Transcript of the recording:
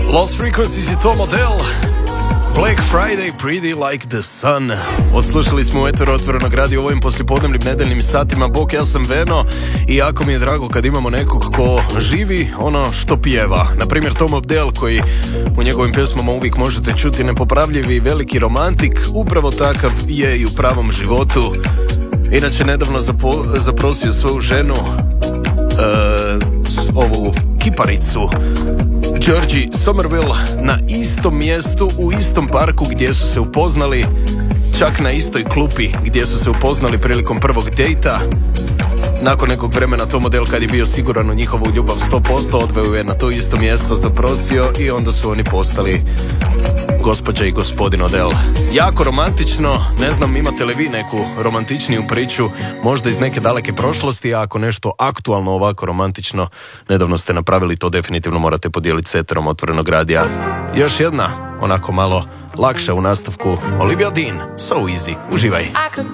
Lost Frequencies je to model. Black Friday, Pretty Like the Sun. Odslušali smo u eteru Otvorenog radija u ovim poslijepodnevnim nedeljnim satima. Bok, ja sam Veno i jako mi je drago kad imamo nekog ko živi ono što pjeva. Naprimjer Tom Odell, koji u njegovim pjesmama uvijek možete čuti nepopravljivi veliki romantik. Upravo takav je i u pravom životu. Inače, nedavno zaprosio svoju ženu, ovu kiparicu Georgie Somerville, na istom mjestu, u istom parku gdje su se upoznali, čak na istoj klupi gdje su se upoznali prilikom prvog dejta. Nakon nekog vremena Tom Odell, kad je bio siguran u njihovu ljubav 100%, odveo je na to isto mjesto, zaprosio i onda su oni postali gospođa i gospodin Odell. Jako romantično, ne znam imate li vi neku romantičniju priču, možda iz neke daleke prošlosti, a ako nešto aktualno ovako romantično nedavno ste napravili, to definitivno morate podijeliti s eterom Otvorenog radija. Još jedna, onako malo lakša u nastavku, Olivia Dean, So Easy, uživaj.